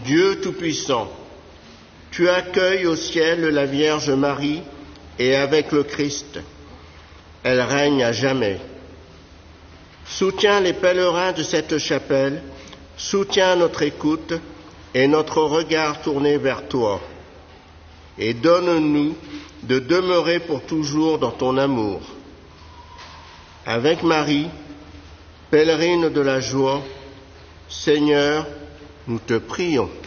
Dieu Tout-Puissant, tu accueilles au ciel la Vierge Marie et avec le Christ. Elle règne à jamais. Soutiens les pèlerins de cette chapelle, soutiens notre écoute et notre regard tourné vers toi. Et donne-nous de demeurer pour toujours dans ton amour. Avec Marie, pèlerine de la joie, Seigneur, nous te prions.